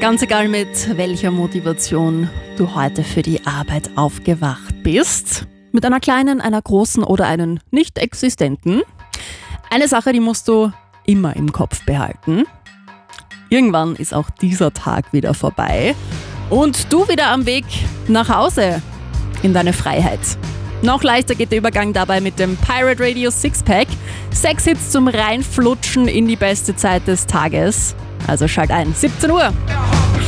Ganz egal, mit welcher Motivation du heute für die Arbeit aufgewacht bist. Mit einer kleinen, einer großen oder einen nicht existenten. Eine Sache, die musst du immer im Kopf behalten. Irgendwann ist auch dieser Tag wieder vorbei und du wieder am Weg nach Hause in deine Freiheit. Noch leichter geht der Übergang dabei mit dem Pirate Radio Sixpack. 6 Hits zum Reinflutschen in die beste Zeit des Tages. Also schalt ein, 17 Uhr.